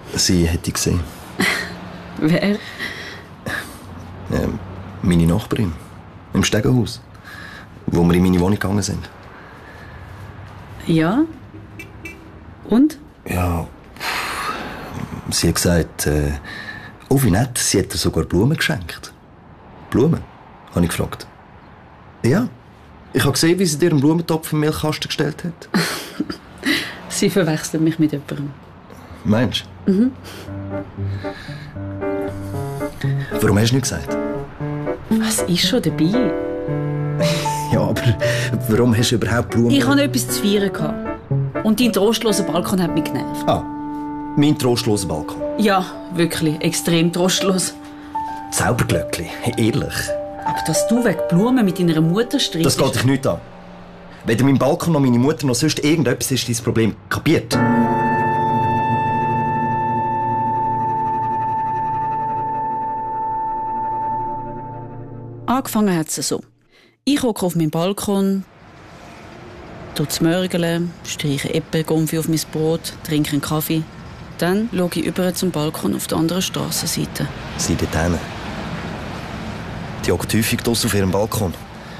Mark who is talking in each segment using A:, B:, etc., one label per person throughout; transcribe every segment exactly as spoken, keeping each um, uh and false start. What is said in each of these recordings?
A: Sie hätte ich gesehen.
B: Wer?
A: Ja, meine Nachbarin. Im Stegenhaus. Wo wir in meine Wohnung gegangen sind.
B: Ja? Und?
A: Ja. Sie hat gesagt, äh, oh wie nett, sie hat ihr sogar Blumen geschenkt. Blumen? Habe ich gefragt. Ja. Ich habe gesehen, wie sie dir einen Blumentopf im Milchkasten gestellt hat.
B: Sie verwechselt mich mit jemandem.
A: Meinst du?
B: Mhm.
A: Warum hast du nicht gesagt?
B: Was ist schon dabei?
A: Ja, aber warum hast du überhaupt Blumen?
B: Ich hatte etwas zu feiern gehabt. Und dein trostloser Balkon hat mich genervt.
A: Ah, mein trostloser Balkon.
B: Ja, wirklich, extrem trostlos.
A: Zauberglöckli, ehrlich.
B: Aber dass du wegen Blumen mit deiner Mutter streitest...
A: Das geht dich nicht an. Weder mein Balkon noch meine Mutter noch sonst irgendetwas ist dein Problem. Kapiert?
B: Angefangen hat es so. Ich hocke auf meinem Balkon, mörgeln, streiche Äpfelgumpfi auf mein Brot, trinke einen Kaffee. Dann schaue ich über zum Balkon auf der anderen Strassenseite.
A: Sie dort hinten. Die hockt häufig draussen auf ihrem Balkon.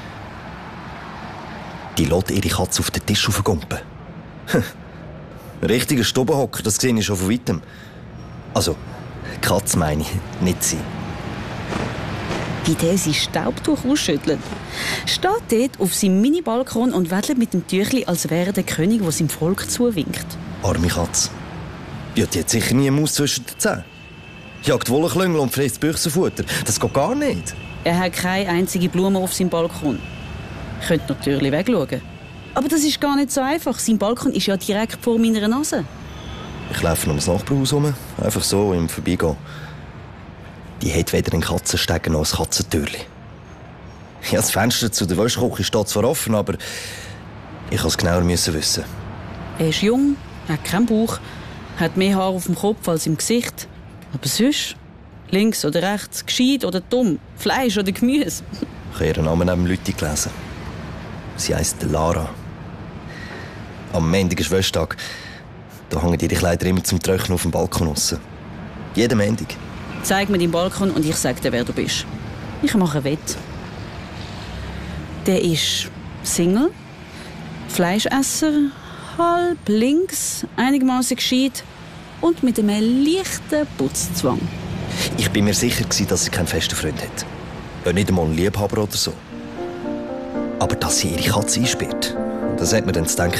A: Die lässt ihre Katze auf den Tisch aufgumpen. Ein richtiger Stubenhocker, das sehe ich schon von weitem. Also, Katze meine ich, nicht sie.
B: Wie der sein Staubtuch ausschüttelt. Steht dort auf seinem Mini-Balkon und wedelt mit dem Tüchli, als wäre der König, der seinem Volk zuwinkt.
A: Arme Katze. Ja, die hat sicher nie eine Maus zwischen den Zähnen. Jagt Wollenklüngel und frisst Büchsenfutter. Das geht gar nicht.
B: Er hat keine einzige Blume auf seinem Balkon. Ich könnte natürlich wegschauen. Aber das ist gar nicht so einfach. Sein Balkon ist ja direkt vor meiner Nase.
A: Ich laufe noch ums Nachbarhaus herum. Einfach so, im Vorbeigehen. Die hat weder einen Katzenstegen noch ein Katzentürli. Ja, das Fenster zu der Wäschküche steht zwar offen, aber ich musste es genauer wissen.
B: Er ist jung, hat keinen Bauch, hat mehr Haar auf dem Kopf als im Gesicht. Aber sonst, links oder rechts, gescheit oder dumm, Fleisch oder Gemüse.
A: Ich habe ihren Namen neben Leute gelesen. Sie heisst Lara. Am Montag ist Wäschtag. Da hängen ihre Kleider immer zum Trocknen auf dem Balkon raus. Jeden Montag.
B: Zeig mir deinen Balkon und ich sag dir, wer du bist. Ich mache ein Wett. Der ist Single, Fleischesser, halb links, einigermaßen gescheit und mit einem leichten Putzzwang.
A: Ich bin mir sicher, dass sie keinen festen Freund hat. Ja, nicht einmal einen Liebhaber oder so. Aber dass sie ihre Katze einsperrt, das hat mir dann zu denken